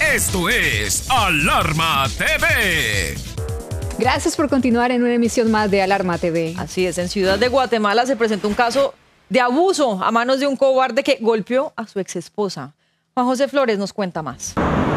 Esto es Alarma TV. Gracias por continuar en una emisión más de Alarma TV. Así es, en Ciudad de Guatemala se presentó un caso de abuso a manos de un cobarde que golpeó a su exesposa. Juan José Flores nos cuenta más.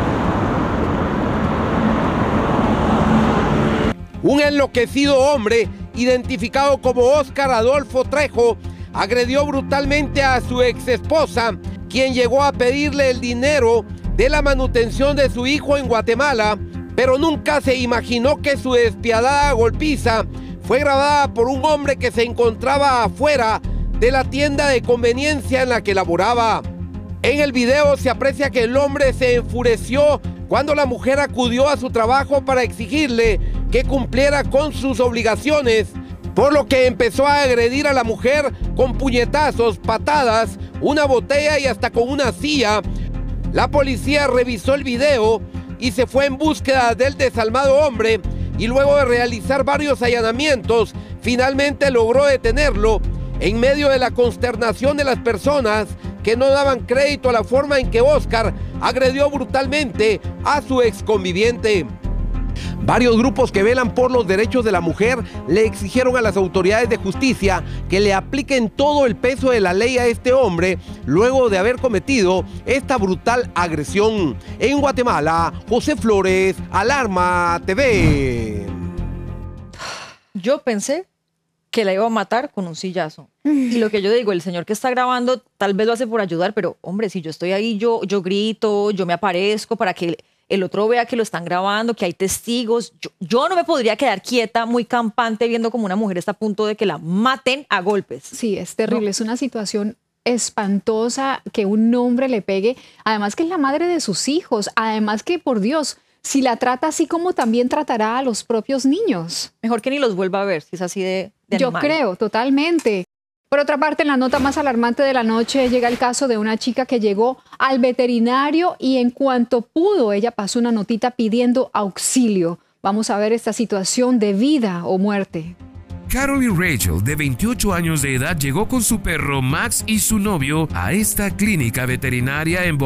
Un enloquecido hombre, identificado como Óscar Adolfo Trejo, agredió brutalmente a su exesposa, quien llegó a pedirle el dinero de la manutención de su hijo en Guatemala, pero nunca se imaginó que su despiadada golpiza fue grabada por un hombre que se encontraba afuera de la tienda de conveniencia en la que laboraba. En el video se aprecia que el hombre se enfureció cuando la mujer acudió a su trabajo para exigirle que cumpliera con sus obligaciones, por lo que empezó a agredir a la mujer con puñetazos, patadas, una botella y hasta con una silla. La policía revisó el video y se fue en búsqueda del desalmado hombre, y luego de realizar varios allanamientos, finalmente logró detenerlo en medio de la consternación de las personas que no daban crédito a la forma en que Óscar agredió brutalmente a su exconviviente. Varios grupos que velan por los derechos de la mujer le exigieron a las autoridades de justicia que le apliquen todo el peso de la ley a este hombre luego de haber cometido esta brutal agresión. En Guatemala, José Flores, Alarma TV. Yo pensé que la iba a matar con un sillazo. Y lo que yo digo, el señor que está grabando tal vez lo hace por ayudar, pero hombre, si yo estoy ahí, yo grito, yo me aparezco para que el otro vea que lo están grabando, que hay testigos. Yo no me podría quedar quieta, muy campante, viendo como una mujer está a punto de que la maten a golpes. Sí, es terrible, es una situación espantosa que un hombre le pegue, además que es la madre de sus hijos, además que, por Dios, si la trata así, como también tratará a los propios niños. Mejor que ni los vuelva a ver, si es así de Yo animal. creo, totalmente. Por otra parte, en la nota más alarmante de la noche llega el caso de una chica que llegó al veterinario y en cuanto pudo, ella pasó una notita pidiendo auxilio. Vamos a ver esta situación de vida o muerte. Carol y Rachel, de 28 años de edad, llegó con su perro Max y su novio a esta clínica veterinaria en